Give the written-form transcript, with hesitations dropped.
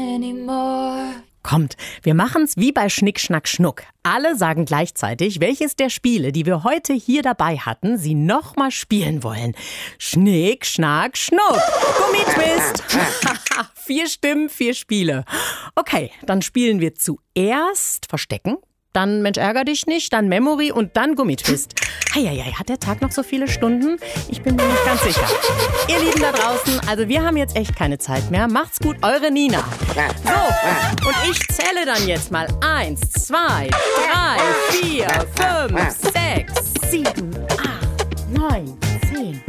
anymore. Kommt, wir machen's wie bei Schnick, Schnack, Schnuck. Alle sagen gleichzeitig, welches der Spiele, die wir heute hier dabei hatten, sie nochmal spielen wollen. Schnick, Schnack, Schnuck. Gummitwist. 4 Stimmen, 4 Spiele. Okay, dann spielen wir zuerst Verstecken. Dann Mensch, ärger dich nicht, dann Memory und dann Gummitwist. Heieiei, hat der Tag noch so viele Stunden? Ich bin mir nicht ganz sicher. Ihr Lieben da draußen, also wir haben jetzt echt keine Zeit mehr. Macht's gut, eure Nina. So, und ich zähle dann jetzt mal 1, 2, 3, 4, 5, 6, 7, 8, 9, 10,